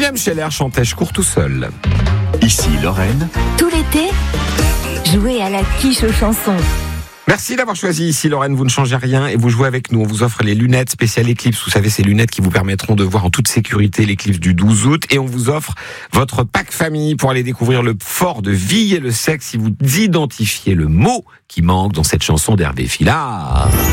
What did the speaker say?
William Scheller chantait « Je cours tout seul ». Ici Lorraine. Tout l'été, jouez à la quiche aux chansons. Merci d'avoir choisi Ici Lorraine, vous ne changez rien et vous jouez avec nous. On vous offre les lunettes spéciales Eclipse. Vous savez, ces lunettes qui vous permettront de voir en toute sécurité l'éclipse du 12 août. Et on vous offre votre pack famille pour aller découvrir le fort de Villers-le-Sec si vous identifiez le mot qui manque dans cette chanson d'Hervé Filard.